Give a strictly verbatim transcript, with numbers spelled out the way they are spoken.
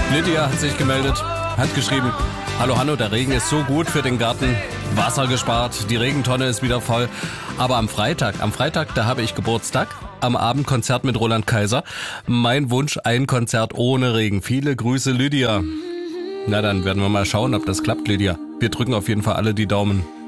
Lydia hat sich gemeldet, hat geschrieben: Hallo Hanno, der Regen ist so gut für den Garten, Wasser gespart, die Regentonne ist wieder voll. Aber am Freitag, am Freitag, da habe ich Geburtstag, am Abend Konzert mit Roland Kaiser. Mein Wunsch, ein Konzert ohne Regen. Viele Grüße, Lydia. Na, dann werden wir mal schauen, ob das klappt, Lydia. Wir drücken auf jeden Fall alle die Daumen.